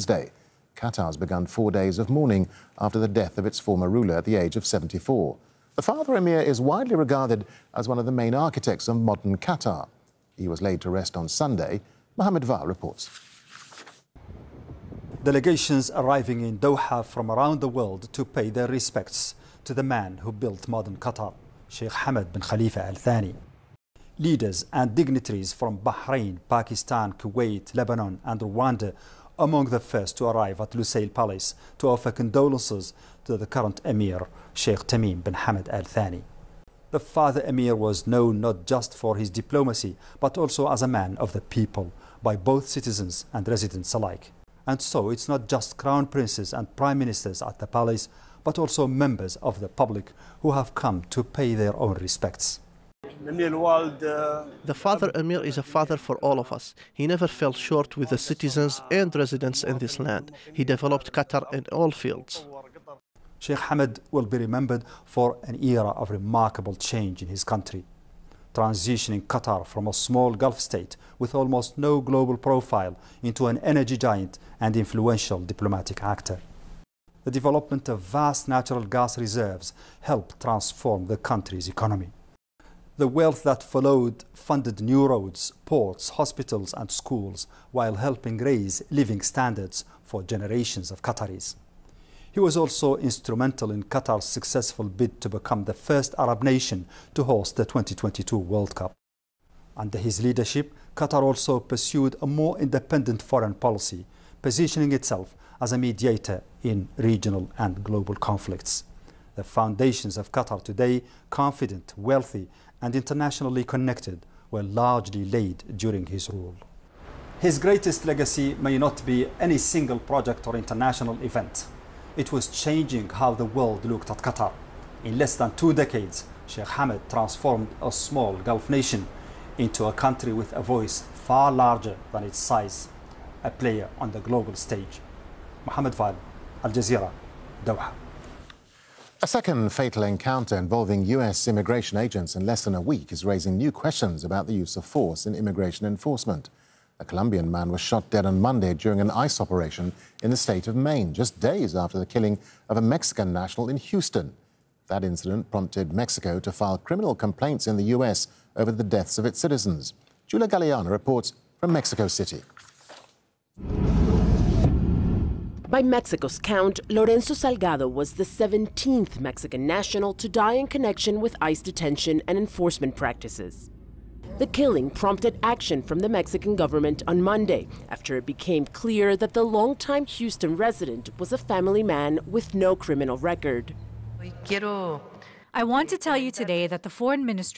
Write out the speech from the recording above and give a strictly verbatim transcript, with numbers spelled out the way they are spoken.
Wednesday. Qatar's begun four days of mourning after the death of its former ruler at the age of seventy-four. The father emir is widely regarded as one of the main architects of modern Qatar. He was laid to rest on Sunday. Mohammed Val reports. Delegations arriving in Doha from around the world to pay their respects to the man who built modern Qatar, Sheikh Hamad bin Khalifa Al Thani. Leaders and dignitaries from Bahrain, Pakistan, Kuwait, Lebanon and Rwanda among the first to arrive at Lusail Palace to offer condolences to the current emir, Sheikh Tamim bin Hamad Al Thani. The father emir was known not just for his diplomacy, but also as a man of the people by both citizens and residents alike. And so it's not just crown princes and prime ministers at the palace, but also members of the public who have come to pay their own respects. The father emir is a father for all of us. He never fell short with the citizens and residents in this land. He developed Qatar in all fields. Sheikh Hamad will be remembered for an era of remarkable change in his country, transitioning Qatar from a small Gulf state with almost no global profile into an energy giant and influential diplomatic actor. The development of vast natural gas reserves helped transform the country's economy. The wealth that followed funded new roads, ports, hospitals and schools while helping raise living standards for generations of Qataris. He was also instrumental in Qatar's successful bid to become the first Arab nation to host the twenty twenty-two World Cup. Under his leadership, Qatar also pursued a more independent foreign policy, positioning itself as a mediator in regional and global conflicts. The foundations of Qatar today, confident, wealthy and internationally connected, were largely laid during his rule. His greatest legacy may not be any single project or international event. It was changing how the world looked at Qatar. In less than two decades, Sheikh Hamad transformed a small Gulf nation into a country with a voice far larger than its size, a player on the global stage. Mohammed Val, Al Jazeera, Doha. A second fatal encounter involving U S immigration agents in less than a week is raising new questions about the use of force in immigration enforcement. A Colombian man was shot dead on Monday during an ICE operation in the state of Maine, just days after the killing of a Mexican national in Houston. That incident prompted Mexico to file criminal complaints in the U S over the deaths of its citizens. Julia Galeana reports from Mexico City. By Mexico's count, Lorenzo Salgado was the seventeenth Mexican national to die in connection with ICE detention and enforcement practices. The killing prompted action from the Mexican government on Monday after it became clear that the longtime Houston resident was a family man with no criminal record. I want to tell you today that the Foreign Ministry